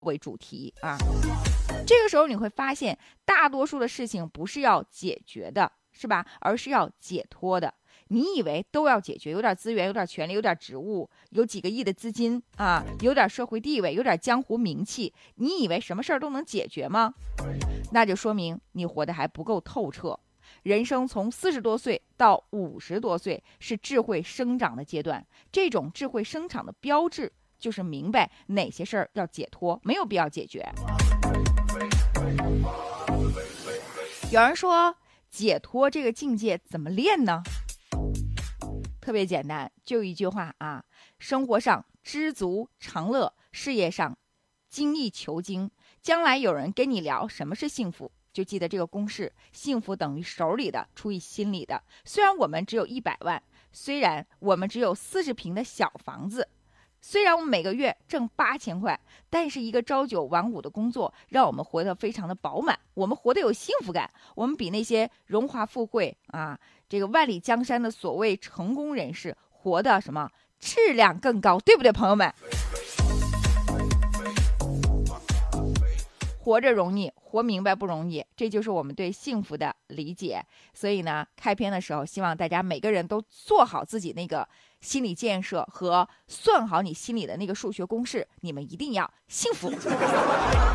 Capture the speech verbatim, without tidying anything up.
为主题啊。这个时候你会发现，大多数的事情不是要解决的，是吧？而是要解脱的。你以为都要解决，有点资源，有点权利，有点职务，有几个亿的资金啊，有点社会地位，有点江湖名气，你以为什么事儿都能解决吗？那就说明你活得还不够透彻。人生从四十多岁到五十多岁是智慧生长的阶段，这种智慧生长的标志就是明白哪些事儿要解脱，没有必要解决。有人说解脱这个境界怎么练呢？特别简单，就一句话啊，生活上知足常乐，事业上精益求精。将来有人跟你聊什么是幸福，就记得这个公式，幸福等于手里的除以心里的。虽然我们只有一百万，虽然我们只有四十平的小房子，虽然我们每个月挣八千块，但是一个朝九晚五的工作让我们活得非常的饱满，我们活得有幸福感，我们比那些荣华富贵啊，这个万里江山的所谓成功人士活得什么质量更高，对不对，朋友们？活着容易，活明白不容易，这就是我们对幸福的理解。所以呢，开篇的时候希望大家每个人都做好自己那个心理建设和算好你心里的那个数学公式，你们一定要幸福。